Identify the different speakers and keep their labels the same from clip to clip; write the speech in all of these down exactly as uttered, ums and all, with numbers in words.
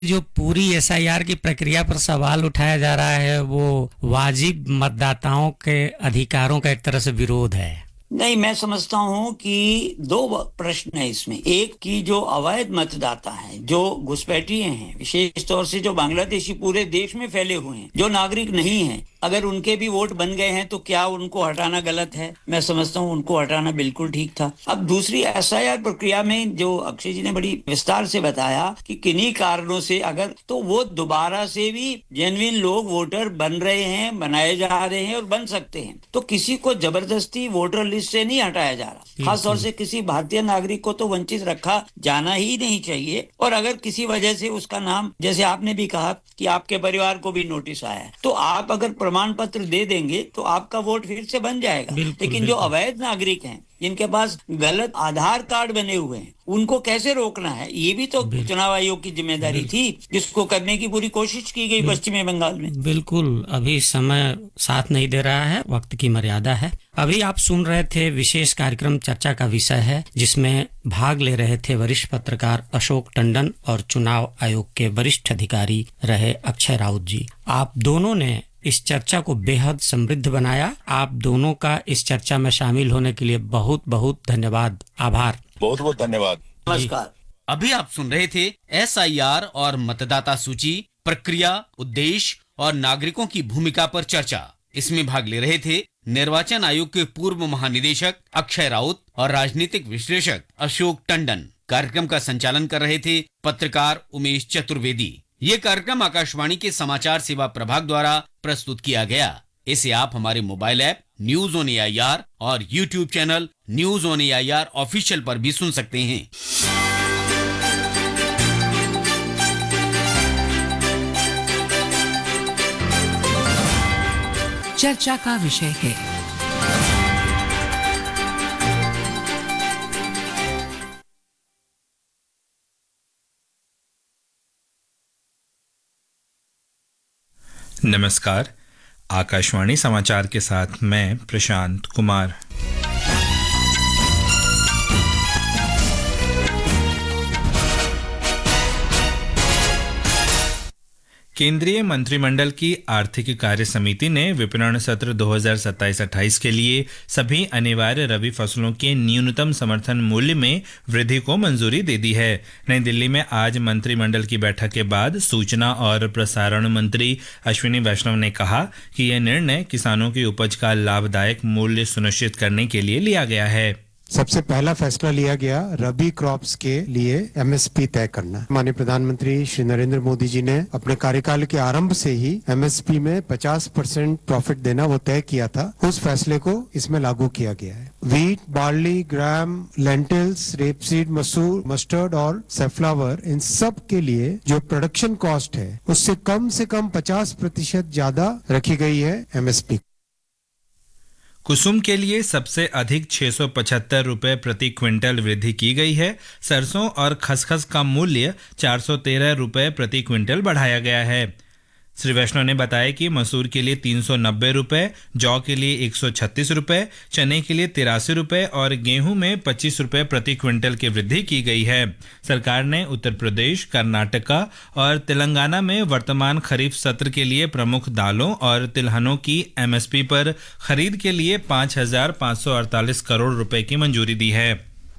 Speaker 1: जो पूरी S I R की प्रक्रिया पर सवाल उठाया जा रहा है वो वाजिब मतदाताओं के अधिकारों का एक तरह से विरोध है।
Speaker 2: नहीं, मैं समझता हूं कि दो प्रश्न है इसमें। एक कि जो अवैध मतदाता हैं, जो घुसपैठिए हैं, विशेष तौर से जो बांग्लादेशी पूरे देश में फैले हुए हैं, जो नागरिक नहीं हैं, अगर उनके भी वोट बन गए हैं तो क्या उनको हटाना गलत है? मैं समझता हूं उनको हटाना बिल्कुल ठीक था। अब दूसरी एस आई आर प्रक्रिया में जो अक्षय जी ने बड़ी विस्तार से बताया कि किन्हीं कारणों से अगर तो वो दोबारा से भी जेन्युइन लोग वोटर बन रहे हैं, बनाए जा रहे हैं और बन सकते हैं, तो किसी को जबरदस्ती वोटर लिस्ट से नहीं हटाया जा रहा। खास तौर से किसी भारतीय नागरिक को तो वंचित रखा जाना ही नहीं चाहिए। और अगर किसी वजह से उसका नाम, जैसे आपने भी कहा कि आपके परिवार को भी नोटिस आया है, तो आप अगर प्रमाण पत्र दे देंगे तो आपका वोट फिर से बन जाएगा। लेकिन जो अवैध नागरिक हैं, जिनके पास गलत आधार कार्ड बने हुए हैं, उनको कैसे रोकना है? ये भी तो चुनाव आयोग की जिम्मेदारी थी, जिसको करने की पूरी कोशिश की गई पश्चिमी बंगाल में।
Speaker 1: बिल्कुल, अभी समय साथ नहीं दे रहा है, वक्त की मर्यादा है। अभी आप सुन रहे थे विशेष कार्यक्रम चर्चा का विषय है, जिसमें भाग ले रहे थे वरिष्ठ पत्रकार अशोक टंडन और चुनाव आयोग के वरिष्ठ अधिकारी रहे अक्षय राउत जी। आप दोनों ने इस चर्चा को बेहद समृद्ध बनाया। आप दोनों का इस चर्चा में शामिल होने के लिए बहुत बहुत धन्यवाद, आभार।
Speaker 3: बहुत बहुत धन्यवाद।
Speaker 2: नमस्कार।
Speaker 4: अभी आप सुन रहे थे एस आई आर और मतदाता सूची, प्रक्रिया, उद्देश्य और नागरिकों की भूमिका पर चर्चा। इसमें भाग ले रहे थे निर्वाचन आयोग के पूर्व महानिदेशक अक्षय राउत और राजनीतिक विश्लेषक अशोक टंडन। कार्यक्रम का संचालन कर रहे थे पत्रकार उमेश चतुर्वेदी। ये कार्यक्रम आकाशवाणी के समाचार सेवा प्रभाग द्वारा प्रस्तुत किया गया। इसे आप हमारे mobile app news on A I R और YouTube channel news on A I R official पर भी सुन सकते हैं।
Speaker 5: चर्चा का विषय है
Speaker 6: नमस्कार। आकाशवाणी समाचार के साथ मैं प्रशांत कुमार। केंद्रीय मंत्रिमंडल की आर्थिक कार्य समिति ने विपणन सत्र दो हज़ार सत्ताईस अट्ठाईस के लिए सभी अनिवार्य रबी फसलों के न्यूनतम समर्थन मूल्य में वृद्धि को मंजूरी दे दी है। नई दिल्ली में आज मंत्रिमंडल की बैठक के बाद सूचना और प्रसारण मंत्री अश्विनी वैष्णव ने कहा कि यह निर्णय किसानों की उपज का लाभदायक मूल्य सुनिश्चित करने के लिए लिया गया है।
Speaker 7: सबसे पहला फैसला लिया गया रबी क्रॉप्स के लिए एम एस पी तय करना। माननीय प्रधानमंत्री श्री नरेंद्र मोदी जी ने अपने कार्यकाल के आरंभ से ही एम एस पी में पचास परसेंट प्रॉफिट देना वो तय किया था। उस फैसले को इसमें लागू किया गया है। वीट, बार्ली, ग्राम, लेंटिल्स, रेपसीड, मसूर, मस्टर्ड और सैफ्लावर, इन सब के लिए जो प्रोडक्शन कॉस्ट है उससे कम से कम पचास प्रतिशत ज्यादा रखी गई है एम एस पी।
Speaker 6: कुसुम के लिए सबसे अधिक छह सौ पचहत्तर रुपए प्रति क्विंटल वृद्धि की गई है। सरसों और खसखस का मूल्य चार सौ तेरह रुपए प्रति क्विंटल बढ़ाया गया है। श्री वैष्णव ने बताया कि मसूर के लिए तीन सौ नब्बे रुपए, जौ के लिए एक सौ छत्तीस रुपए, चने के लिए तिरासी रुपए और गेहूं में पच्चीस रुपए प्रति क्विंटल की वृद्धि की गई है। सरकार ने उत्तर प्रदेश, कर्नाटका और तेलंगाना में वर्तमान खरीफ सत्र के लिए प्रमुख दालों और तिलहनों की एम एस पी पर खरीद के लिए पाँच हजार पाँच सौ अड़तालीस करोड़ रुपए की मंजूरी दी है।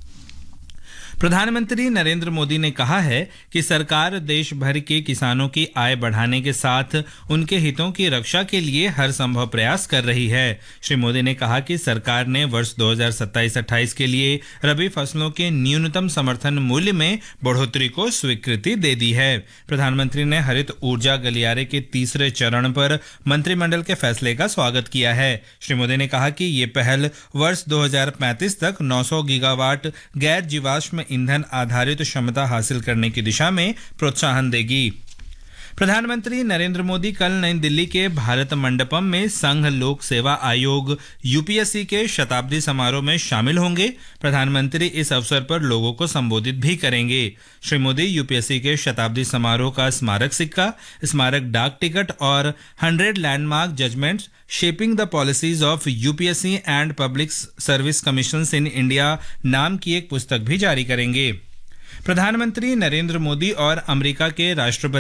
Speaker 6: प्रधानमंत्री नरेंद्र मोदी ने कहा है कि सरकार देश भर के किसानों की आय बढ़ाने के साथ उनके हितों की रक्षा के लिए हर संभव प्रयास कर रही है। श्री मोदी ने कहा कि सरकार ने वर्ष दो हज़ार सत्ताईस अट्ठाईस के लिए रबी फसलों के न्यूनतम समर्थन मूल्य में बढ़ोतरी को स्वीकृति दे दी है। प्रधानमंत्री ने हरित ऊर्जा गलियारे के तीसरे चरण पर मंत्रिमंडल के फैसले का स्वागत किया है। श्री मोदी ने कहा कि ये पहल वर्ष दो हज़ार पैंतीस तक नौ सौ गीगावाट गैर जीवाश्म ईंधन आधारित क्षमता हासिल करने की दिशा में प्रोत्साहन देगी। प्रधानमंत्री नरेंद्र मोदी कल नई दिल्ली के भारत मंडपम में संघ लोक सेवा आयोग यू पी एस सी के शताब्दी समारोह में शामिल होंगे। प्रधानमंत्री इस अवसर पर लोगों को संबोधित भी करेंगे। Shri Modi U P S C के शताब्दी समारोह का स्मारक सिक्का, स्मारक डाक टिकट और hundred landmark judgments shaping the policies of U P S C and public service commissions in India नाम की एक पुस्तक भी जारी करेंगे। प्रधानमंत्री नरेंद्र मोदी और अमेरिका के राष्ट्रपति